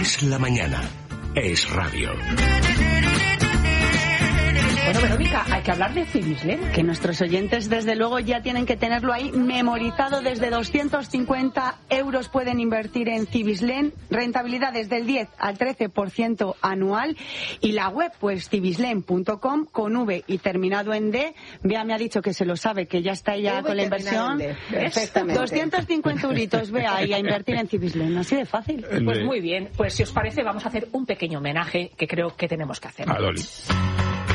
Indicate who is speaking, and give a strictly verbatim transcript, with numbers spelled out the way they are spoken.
Speaker 1: Es la mañana. Es radio.
Speaker 2: Bueno, Verónica, hay que hablar de Cibislen.
Speaker 3: Que nuestros oyentes, desde luego, ya tienen que tenerlo ahí memorizado. Desde doscientos cincuenta euros pueden invertir en Cibislen. Rentabilidades del diez al trece por ciento anual. Y la web, pues, cibislen punto com, con V y terminado en D. Bea me ha dicho que se lo sabe, que ya está ella con la inversión.
Speaker 2: Perfectamente.
Speaker 3: doscientos cincuenta euritos, Bea, y a invertir en Cibislen. Así de fácil.
Speaker 2: Pues muy bien. Pues si os parece, vamos a hacer un pequeño homenaje que creo que tenemos que hacer.
Speaker 4: A Dolly.